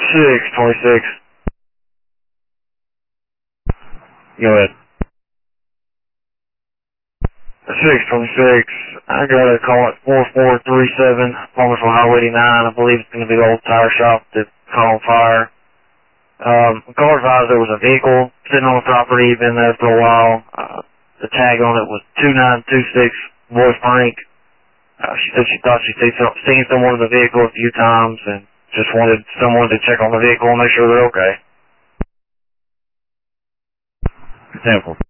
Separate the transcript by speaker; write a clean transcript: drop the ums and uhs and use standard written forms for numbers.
Speaker 1: 626. Go ahead. 626. I got a call at 4437 Palmersville Highway 89. I believe it's going to be the old tire shop that caught on fire. The car advised there was a vehicle sitting on the property, been there for a while. The tag on it was 2926 Roy Frank. She said she thought she'd seen someone in the vehicle a few times and just wanted someone to check on the vehicle and make sure they're okay. Example.